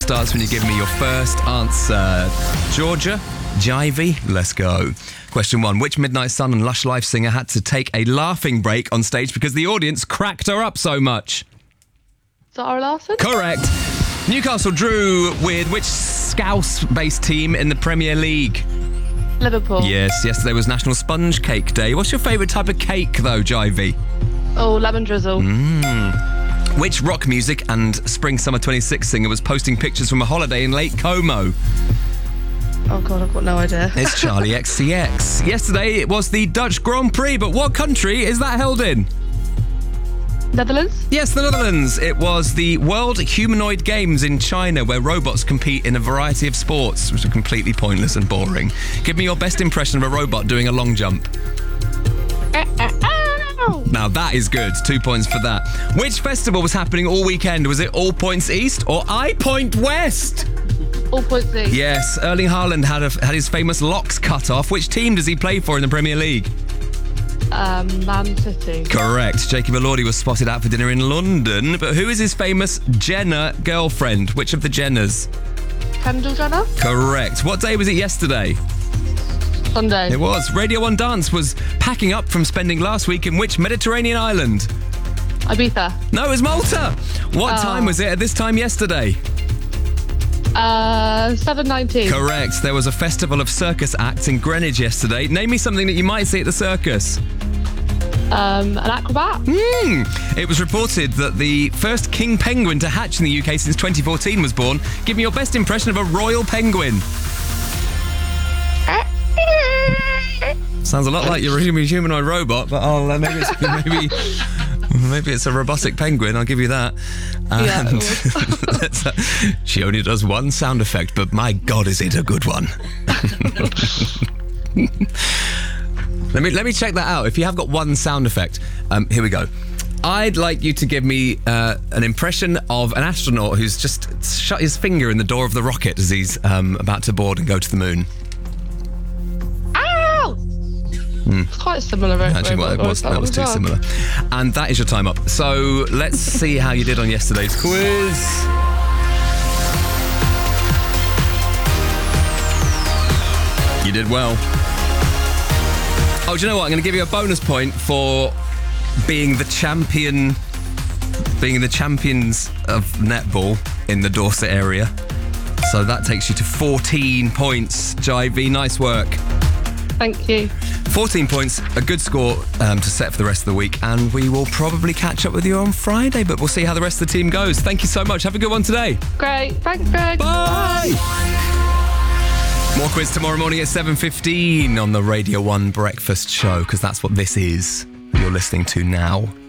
starts when you give me your first answer. Georgia, Jivey, let's go. Question 1. Which Midnight Sun and Lush Life singer had to take a laughing break on stage because the audience cracked her up so much? Zara Larsson? Correct. Newcastle drew with which Scouse-based team in the Premier League? Liverpool. Yes, yesterday was National Sponge Cake Day. What's your favourite type of cake, though, Jivey? Oh, lemon drizzle. Which rock music and Spring Summer 26 singer was posting pictures from a holiday in Lake Como? Oh, God, I've got no idea. It's Charlie XCX. Yesterday, it was the Dutch Grand Prix, but what country is that held in? Netherlands? Yes, the Netherlands. It was the World Humanoid Games in China, where robots compete in a variety of sports, which are completely pointless and boring. Give me your best impression of a robot doing a long jump. Now that is good. 2 points for that. Which festival was happening all weekend? Was it All Points East or I Point West? All Points East. Yes, Erling Haaland had his famous locks cut off. Which team does he play for in the Premier League? Man City. Correct. Jacob Elordi was spotted out for dinner in London, but who is his famous Jenner girlfriend? Which of the Jenners? Kendall Jenner? Correct. What day was it yesterday? Sunday. It was. Radio 1 Dance was packing up from spending last week in which Mediterranean island? Ibiza. No, it was Malta. What time was it at this time yesterday? 7:19. Correct. There was a festival of circus acts in Greenwich yesterday. Name me something that you might see at the circus. An acrobat? It was reported that the first king penguin to hatch in the UK since 2014 was born. Give me your best impression of a royal penguin. Sounds a lot like your humanoid robot, but maybe it's a robotic penguin. I'll give you that. And she only does one sound effect, but my God, is it a good one? Let me check that out. If you have got one sound effect, here we go. I'd like you to give me an impression of an astronaut who's just shut his finger in the door of the rocket as he's about to board and go to the moon. It's quite similar. Actually, that was too similar. And that is your time up. So let's see how you did on yesterday's quiz. You did well. Oh, do you know what? I'm going to give you a bonus point for being the champions of netball in the Dorset area. So that takes you to 14 points. Jivey, nice work. Thank you. 14 points, a good score to set for the rest of the week, and we will probably catch up with you on Friday, but we'll see how the rest of the team goes. Thank you so much. Have a good one today. Great. Thanks, Greg. Bye. More quiz tomorrow morning at 7:15 on the Radio 1 Breakfast Show, because that's what this is you're listening to now.